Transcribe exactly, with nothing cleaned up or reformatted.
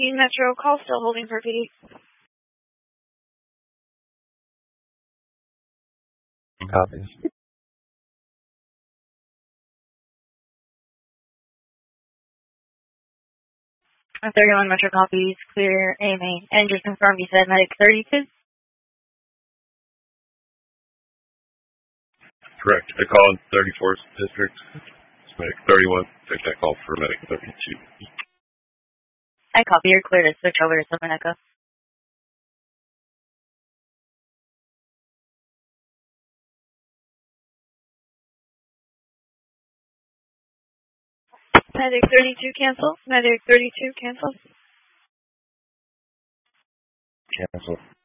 Metro, call still holding for P D. Copies. thirty-one Metro copies, clear A M A. And just confirm you said medic thirty-two? Correct. I called thirty-fourth District. It's medic thirty-one. Take that call for medic thirty-two. I copy. You're clear to switch over to Southern Echo. Medic thirty-two cancel. Medic thirty-two cancel. Cancel.